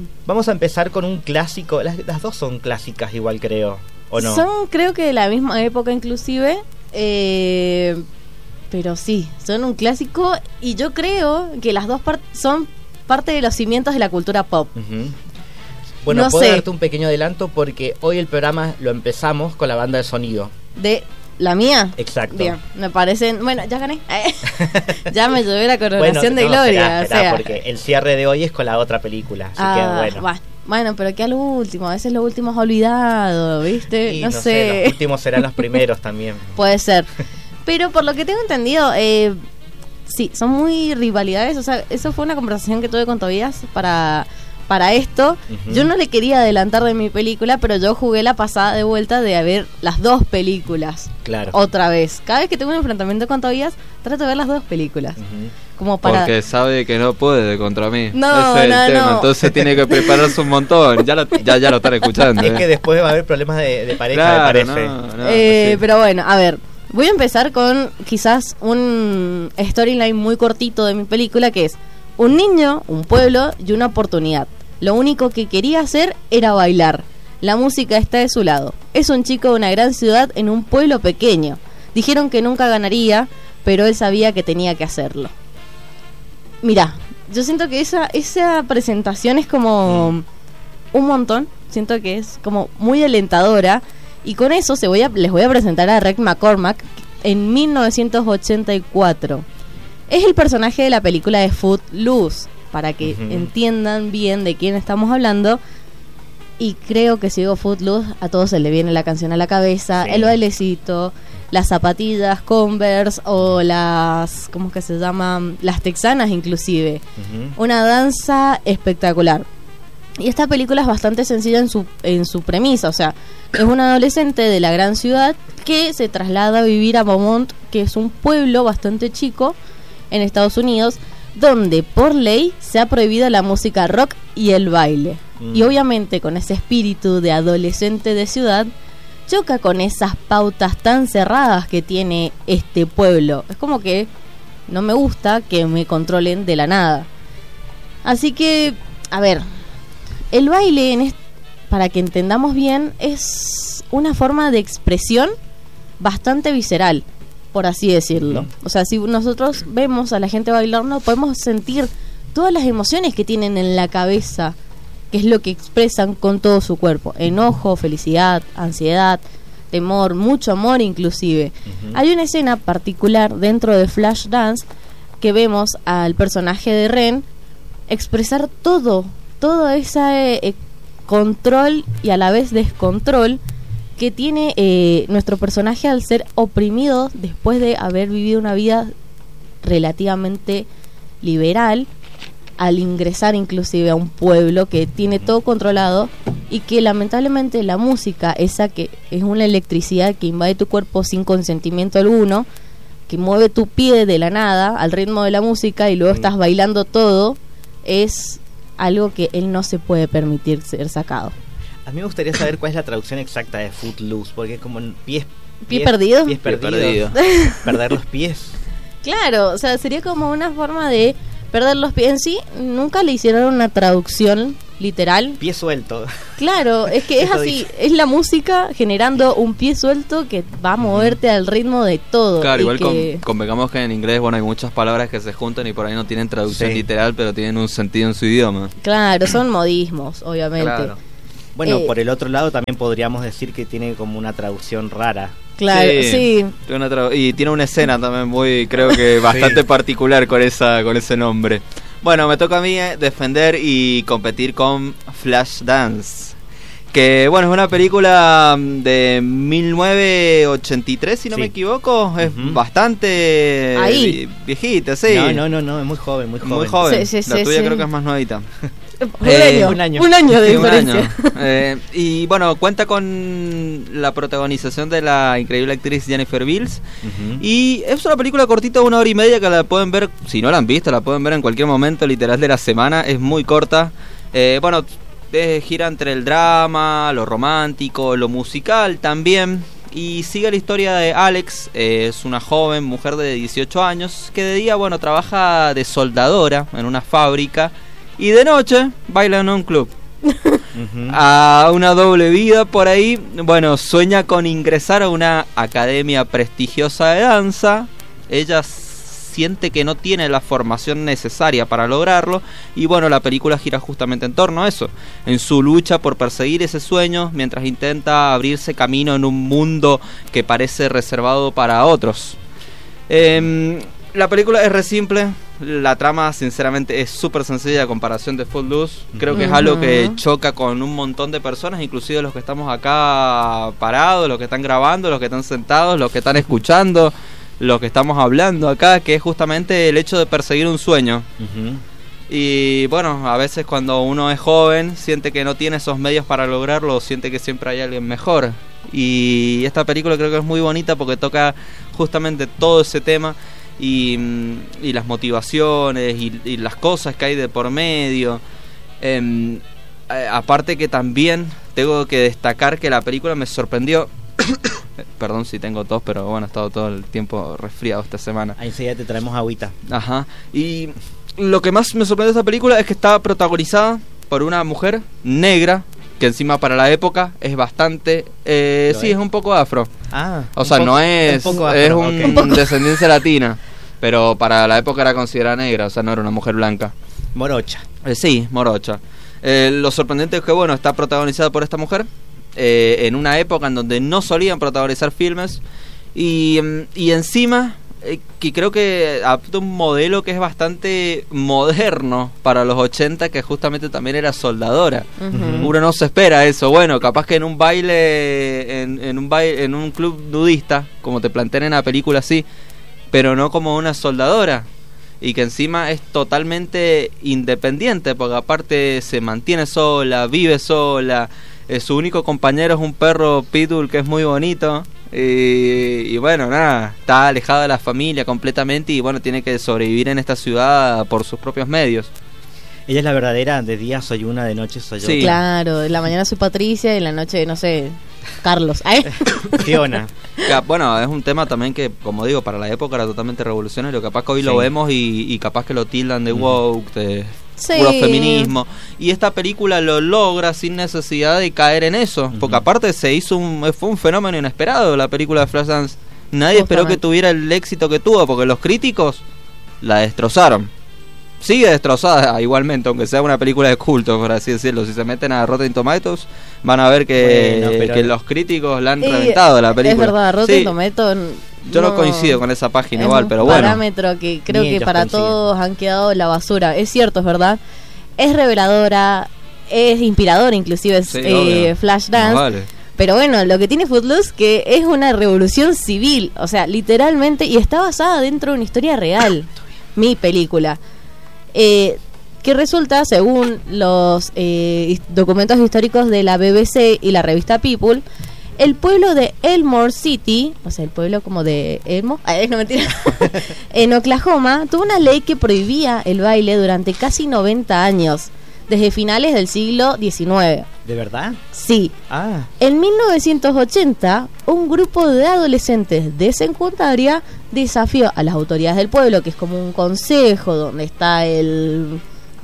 Vamos a empezar con un clásico. Las dos son clásicas igual, creo, ¿o no? Son, creo que de la misma época inclusive, pero sí, son un clásico. Y yo creo que las dos son parte de los cimientos de la cultura pop. Bueno, no puedo sé. darte un pequeño adelanto porque hoy el programa lo empezamos con la banda de sonido. ¿De la mía? Exacto. Bien, me parecen... Bueno, ya gané. Ya me llevé la coronación de gloria. Esperá, porque el cierre de hoy es con la otra película. Así que bueno. Bueno, pero que al último. A veces lo último es olvidado, ¿viste? Y no sé. Los últimos serán los primeros también. Puede ser. Pero por lo que tengo entendido, sí, son muy rivalidades. O sea, eso fue una conversación que tuve con Tobías para esto. Yo no le quería adelantar de mi película, pero yo jugué la pasada de vuelta de ver las dos películas. Claro. Otra vez. Cada vez que tengo un enfrentamiento con Tobías, trato de ver las dos películas. Como para... Porque sabe que no puede contra mí. No, ese es el tema. no. Entonces tiene que prepararse un montón. Ya lo están escuchando. Es que después va a haber problemas de pareja, claro, me parece. Sí. Pero bueno, a ver. Voy a empezar con quizás un storyline muy cortito de mi película, que es un niño, un pueblo y una oportunidad. Lo único que quería hacer era bailar. La música está de su lado. Es un chico de una gran ciudad en un pueblo pequeño. Dijeron que nunca ganaría, pero él sabía que tenía que hacerlo. Mirá, yo siento que esa presentación es como un montón. Siento que es como muy alentadora. Y con eso les voy a presentar a Rick McCormack en 1984. Es el personaje de la película de Footloose, para que entiendan bien de quién estamos hablando. Y creo que si digo Footloose, a todos se le viene la canción a la cabeza, el bailecito, las zapatillas Converse o las, ¿cómo es que se llaman? Las texanas inclusive. Una danza espectacular. Y esta película es bastante sencilla en su premisa, o sea, es un adolescente de la gran ciudad que se traslada a vivir a Beaumont, que es un pueblo bastante chico en Estados Unidos, donde por ley se ha prohibido la música rock y el baile. Y obviamente con ese espíritu de adolescente de ciudad, choca con esas pautas tan cerradas que tiene este pueblo. Es como que no me gusta que me controlen de la nada. Así que, a ver, el baile, para que entendamos bien, es una forma de expresión bastante visceral, por así decirlo. O sea, si nosotros vemos a la gente bailando, podemos sentir todas las emociones que tienen en la cabeza, que es lo que expresan con todo su cuerpo. Enojo, felicidad, ansiedad, temor, mucho amor inclusive. Hay una escena particular dentro de Flashdance que vemos al personaje de Ren expresar todo ese control y a la vez descontrol que tiene nuestro personaje al ser oprimido después de haber vivido una vida relativamente liberal, al ingresar inclusive a un pueblo que tiene todo controlado y que lamentablemente la música, esa que es una electricidad que invade tu cuerpo sin consentimiento alguno, que mueve tu pie de la nada al ritmo de la música y luego estás bailando todo, es algo que él no se puede permitir ser sacado. A mí me gustaría saber cuál es la traducción exacta de Footloose, porque es como pies perdidos. Pies perdidos. Perder los pies. Claro, o sea, sería como una forma de perder los pies. En sí, nunca le hicieron una traducción literal. Pie suelto. Claro, es que es así, dice. es la música generando un pie suelto que va a moverte al ritmo de todo. Claro, igual que... convengamos que en inglés, bueno, hay muchas palabras que se juntan y por ahí no tienen traducción literal, pero tienen un sentido en su idioma. Claro, son modismos, obviamente. Claro. Bueno, por el otro lado también podríamos decir que tiene como una traducción rara. Claro, sí. Y tiene una escena también muy, creo que bastante particular con ese nombre. Bueno, me toca a mí defender y competir con Flashdance, que bueno, es una película de 1983, si no me equivoco. Es bastante viejita, sí. No, es muy joven. Muy joven. Sí, la tuya creo que es más nuevita. Un año de diferencia. Y bueno, cuenta con la protagonización de la increíble actriz Jennifer Beals. Y es una película cortita de 1 hora y media que la pueden ver, si no la han visto, la pueden ver en cualquier momento literal de la semana. Es muy corta. Bueno, gira entre el drama, lo romántico, lo musical también. Y sigue la historia de Alex. Es una joven mujer de 18 años que de día, bueno, trabaja de soldadora en una fábrica y de noche baila en un club. A una doble vida por ahí. Bueno, sueña con ingresar a una academia prestigiosa de danza. Ella siente que no tiene la formación necesaria para lograrlo. Y bueno, la película gira justamente en torno a eso, en su lucha por perseguir ese sueño, mientras intenta abrirse camino en un mundo que parece reservado para otros. La película es re simple. La trama sinceramente es súper sencilla a comparación de Footloose. Creo que es algo que choca con un montón de personas, inclusive los que estamos acá parados, los que están grabando, los que están sentados, los que están escuchando, los que estamos hablando acá, que es justamente el hecho de perseguir un sueño. Y bueno, a veces cuando uno es joven siente que no tiene esos medios para lograrlo, siente que siempre hay alguien mejor. Y esta película creo que es muy bonita porque toca justamente todo ese tema. Y las motivaciones y las cosas que hay de por medio. Aparte que también tengo que destacar que la película me sorprendió. Perdón si tengo tos, pero bueno, he estado todo el tiempo resfriado esta semana. Ahí enseguida te traemos agüita. Ajá. Y lo que más me sorprendió de esta película es que está protagonizada por una mujer negra, que encima para la época es bastante... sí, es un poco afro. O sea, no es... Es un descendencia latina, pero para la época era considerada negra, o sea, no era una mujer blanca. Morocha. Sí, morocha. Lo sorprendente es que, bueno, está protagonizada por esta mujer, en una época en donde no solían protagonizar filmes, y encima... que creo que adapta un modelo que es bastante moderno para los 80, que justamente también era soldadora. Uno no se espera eso. Bueno, capaz que en un baile, en un club nudista, como te plantean en la película, sí, pero no como una soldadora. Y que encima es totalmente independiente, porque aparte se mantiene sola, vive sola. Su único compañero es un perro pitbull que es muy bonito. Y bueno, nada, está alejada de la familia completamente y bueno, tiene que sobrevivir en esta ciudad por sus propios medios. Ella es la verdadera, de día soy una, de noche soy Sí. otra. Claro, de la mañana soy Patricia y en la noche, no sé, Carlos. Fiona. Bueno, es un tema también que, como digo, para la época era totalmente revolucionario. Capaz que hoy lo vemos y capaz que lo tildan de woke, de puro feminismo. Y esta película lo logra sin necesidad de caer en eso. Porque aparte fue un fenómeno inesperado la película de Flashdance. Nadie esperó que tuviera el éxito que tuvo, porque los críticos la destrozaron. Sigue destrozada igualmente, aunque sea una película de culto, por así decirlo. Si se meten a Rotten Tomatoes, van a ver que los críticos la han reventado la película. Es verdad, Rotten Tomatoes... Yo no coincido con esa página igual, pero bueno. Es un parámetro que creo que para todos han quedado la basura. Es cierto, es verdad. Es reveladora, es inspiradora, inclusive es Flashdance. Vale. Pero bueno, lo que tiene Footloose que es una revolución civil, o sea, literalmente, y está basada dentro de una historia real. Mi película. Que resulta, según los documentos históricos de la BBC y la revista People, el pueblo de Elmore City, o sea, el pueblo como de Elmo, no mentira, en Oklahoma, tuvo una ley que prohibía el baile durante casi 90 años, desde finales del siglo XIX. ¿De verdad? Sí. En 1980, un grupo de adolescentes de secundaria desafió a las autoridades del pueblo, que es como un consejo donde está el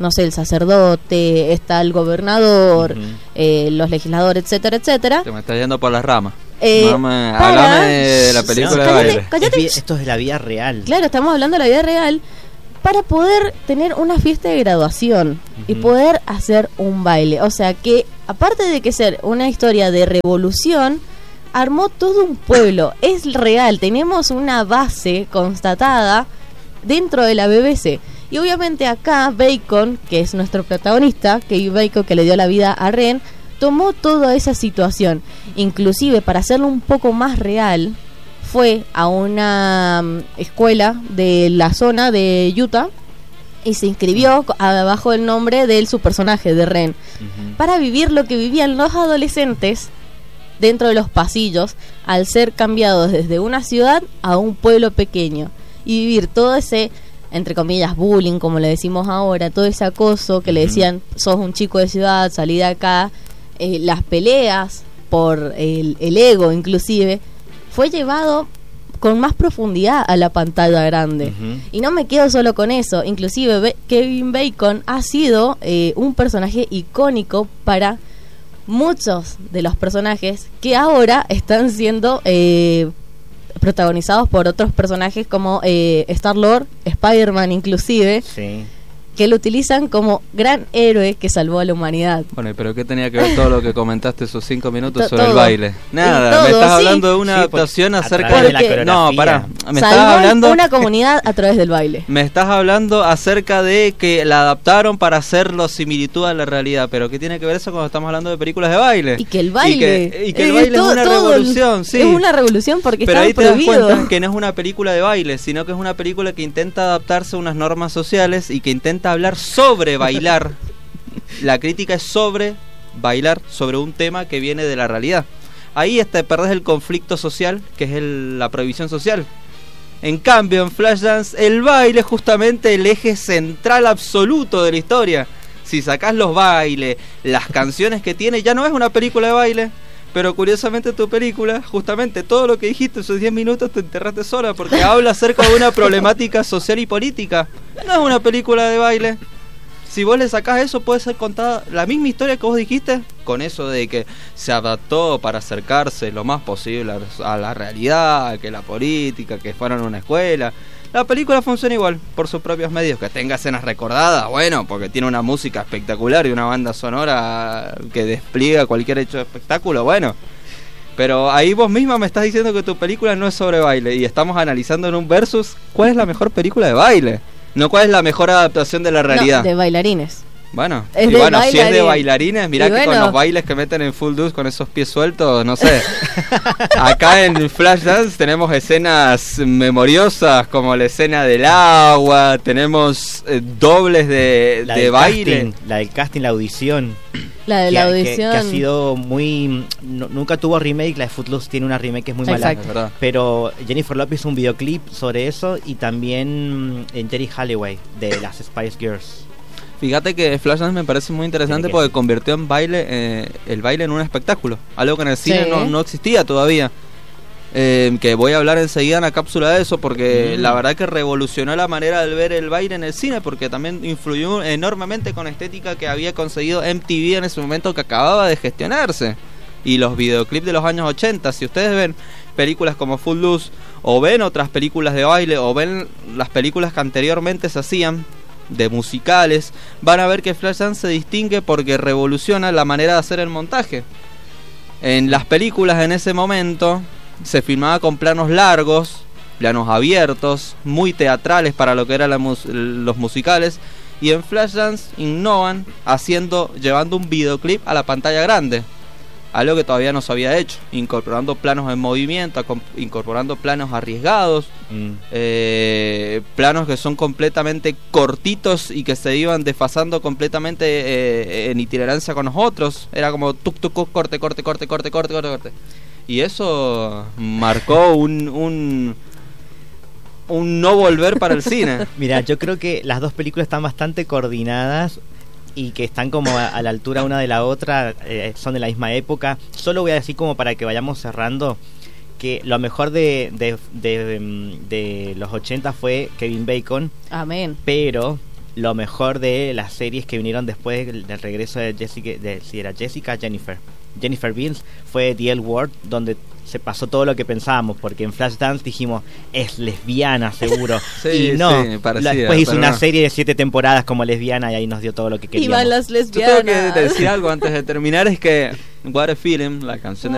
sacerdote, está el gobernador, los legisladores, etcétera, etcétera. Te me está yendo por las ramas. Háblame de la película de baile. Cállate. Esto es de la vida real. Claro, estamos hablando de la vida real. Para poder tener una fiesta de graduación y poder hacer un baile. O sea que, aparte de que ser una historia de revolución, armó todo un pueblo. Es real, tenemos una base constatada dentro de la BBC. Y obviamente acá Bacon, que es nuestro protagonista, Kevin Bacon, que le dio la vida a Ren, tomó toda esa situación. Inclusive, para hacerlo un poco más real, fue a una escuela de la zona de Utah y se inscribió abajo del nombre de su personaje, de Ren, para vivir lo que vivían los adolescentes dentro de los pasillos al ser cambiados desde una ciudad a un pueblo pequeño y vivir todo ese, entre comillas, bullying, como le decimos ahora, todo ese acoso que le decían, sos un chico de ciudad, salí de acá, las peleas por el ego inclusive, fue llevado con más profundidad a la pantalla grande. Y no me quedo solo con eso, inclusive Kevin Bacon ha sido un personaje icónico para muchos de los personajes que ahora están siendo protagonizados por otros personajes como Star-Lord, Spider-Man inclusive, Sí. que lo utilizan como gran héroe que salvó a la humanidad. Bueno, pero ¿qué tenía que ver todo lo que comentaste esos 5 minutos sobre Todo. el baile? Nada, Todo, me estás sí. hablando de una Sí, adaptación a acerca través de de la Porque- No, coreografía. pará, me estás Salvó hablando... una comunidad a través del baile. Me estás hablando acerca de que la adaptaron para hacerlo similitud a la realidad, pero ¿qué tiene que ver eso cuando estamos hablando de películas de baile? Y que el baile, Y que el baile es una revolución, sí. Es una revolución porque Pero está ahí te das prohibido. cuenta que no es una película de baile, sino que es una película que intenta adaptarse a unas normas sociales y que intenta hablar sobre bailar. La crítica es sobre bailar, sobre un tema que viene de la realidad. Ahí perdés el conflicto social, que es la prohibición social. En cambio, en Flashdance, el baile es justamente el eje central absoluto de la historia. Si sacás los bailes, las canciones que tiene, ya no es una película de baile. Pero curiosamente tu película, justamente todo lo que dijiste esos 10 minutos te enterraste sola, porque habla acerca de una problemática social y política. No es una película de baile. Si vos le sacás eso, puede ser contada la misma historia que vos dijiste, con eso de que se adaptó para acercarse lo más posible a la realidad, que la política, que fueron a una escuela. La película funciona igual, por sus propios medios. Que tenga escenas recordadas, bueno, porque tiene una música espectacular y una banda sonora que despliega cualquier hecho de espectáculo, bueno. Pero ahí vos misma me estás diciendo que tu película no es sobre baile, y estamos analizando en un versus cuál es la mejor película de baile, no cuál es la mejor adaptación de la realidad. No, de bailarines. Bueno, Es y de bueno, si es de bailarines. bailarines, mirá Y que con bueno. los bailes que meten en Full Deuce con esos pies sueltos, no sé. Acá en Flashdance tenemos escenas memoriosas como la escena del agua, tenemos dobles de del baile. casting, la del casting, la audición. La de la audición. Que ha sido muy... nunca tuvo remake, la de Footloose tiene una remake que es muy mala. Exacto. Es verdad. Pero Jennifer Lopez hizo un videoclip sobre eso, y también en Jerry Halliway de las Spice Girls. Fíjate que Flashdance me parece muy interesante Tiene que porque ser. convirtió en baile el baile en un espectáculo, algo que en el cine Sí. no existía todavía. Que voy a hablar enseguida en la cápsula de eso, porque la verdad que revolucionó la manera de ver el baile en el cine, porque también influyó enormemente con la estética que había conseguido MTV en ese momento, que acababa de gestionarse. Y los videoclips de los años 80, si ustedes ven películas como Footloose, o ven otras películas de baile, o ven las películas que anteriormente se hacían de musicales, van a ver que Flashdance se distingue porque revoluciona la manera de hacer el montaje. En las películas en ese momento se filmaba con planos largos, planos abiertos, muy teatrales para lo que eran los musicales, y en Flashdance innovan llevando un videoclip a la pantalla grande, algo que todavía no se había hecho, incorporando planos en movimiento, incorporando planos arriesgados, planos que son completamente cortitos y que se iban desfasando completamente en itinerancia con los otros. Era como tuk tuk, corte. Y eso marcó un no volver para el cine. Mira, yo creo que las dos películas están bastante coordinadas y que están como a la altura una de la otra, son de la misma época. Solo voy a decir, como para que vayamos cerrando, que lo mejor de los 80 fue Kevin Bacon, Amén. pero lo mejor de las series que vinieron después del regreso de Jennifer Beals fue The L Word, donde se pasó todo lo que pensábamos, porque en Flashdance dijimos, es lesbiana seguro. Sí, y no, sí, parecía, después hizo pero una no. serie de 7 temporadas como lesbiana, y ahí nos dio todo lo que queríamos. Iban las Yo tengo lesbianas. que decir algo antes de terminar, es que What a Feeling, la canción de